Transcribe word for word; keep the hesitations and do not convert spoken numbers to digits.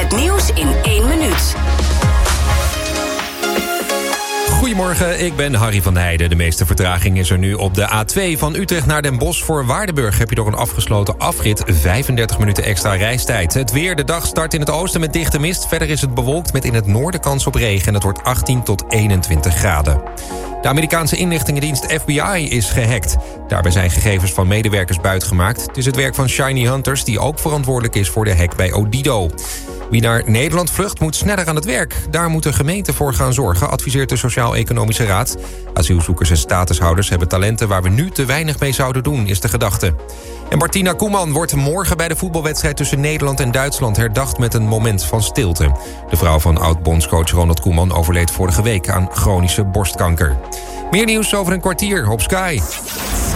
Het nieuws in één minuut. Goedemorgen, ik ben Harry van Heijden. De meeste vertraging is er nu op de A twee van Utrecht naar Den Bosch. Voor Waardenburg heb je door een afgesloten afrit vijfendertig minuten extra reistijd. Het weer, de dag start in het oosten met dichte mist. Verder is het bewolkt met in het noorden kans op regen. En het wordt achttien tot eenentwintig graden. De Amerikaanse inlichtingendienst F B I is gehackt. Daarbij zijn gegevens van medewerkers buitgemaakt. Het is het werk van Shiny Hunters, die ook verantwoordelijk is voor de hack bij Odido. Wie naar Nederland vlucht, moet sneller aan het werk. Daar moet de gemeente voor gaan zorgen, adviseert de Sociaal-Economische Raad. Asielzoekers en statushouders hebben talenten waar we nu te weinig mee zouden doen, is de gedachte. En Martina Koeman wordt morgen bij de voetbalwedstrijd tussen Nederland en Duitsland herdacht met een moment van stilte. De vrouw van oud-bondscoach Ronald Koeman overleed vorige week aan chronische borstkanker. Meer nieuws over een kwartier op Sky.